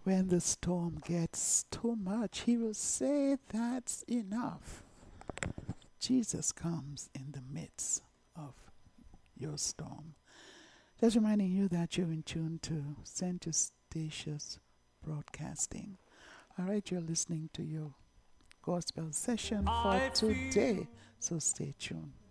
When the storm gets too much, He will say, "That's enough." Jesus comes in the midst of your storm. Just reminding you that you're in tune to St. Eustatius Broadcasting. All right, you're listening to your gospel session for today, so stay tuned.